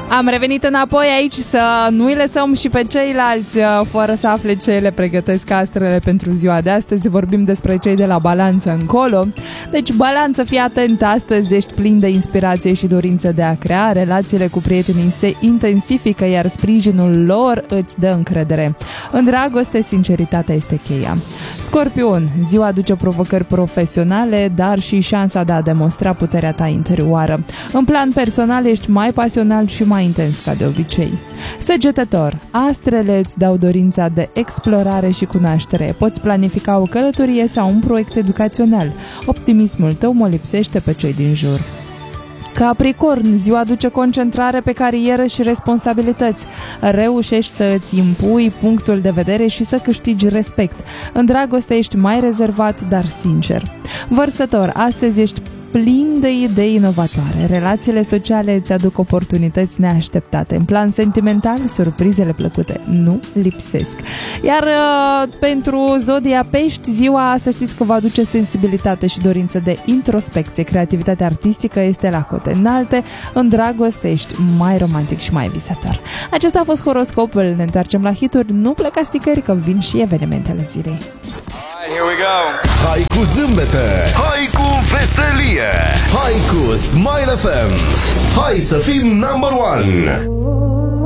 Am revenit înapoi aici să nu îi lăsăm și pe ceilalți fără să afle ce le pregătesc astrele pentru ziua de astăzi. Vorbim despre cei de la Balanță încolo. Deci, Balanță, fii atent, astăzi ești plin de inspirație și dorință de a crea. Relațiile cu prietenii se intensifică, iar sprijinul lor îți dă încredere. În dragoste, sinceritatea este cheia. Scorpion, ziua aduce provocări profesionale, dar și șansa de a demonstra puterea ta interioară. În plan personal, ești mai pasional și mai intens ca de obicei. Săgetător, astrele îți dau dorința de explorare și cunoaștere. Poți planifica o călătorie sau un proiect educațional. Optimismul tău mă lipsește pe cei din jur. Capricorn, ziua aduce concentrare pe carieră și responsabilități. Reușești să îți impui punctul de vedere și să câștigi respect. În dragoste ești mai rezervat, dar sincer. Vărsător, astăzi ești plin de idei inovatoare. Relațiile sociale îți aduc oportunități neașteptate. În plan sentimental, surprizele plăcute nu lipsesc. Iar pentru zodia Pești, ziua, să știți că va aduce sensibilitate și dorință de introspecție. Creativitatea artistică este la cote înalte. În dragoste ești mai romantic și mai visător. Acesta a fost horoscopul. Ne întoarcem la hituri. Nu plecați nicăieri, că vin și evenimentele zilei. Here we go. Hai cu zâmbete, Hai cu veselie. hai cu Smile FM. Hai să fim number one.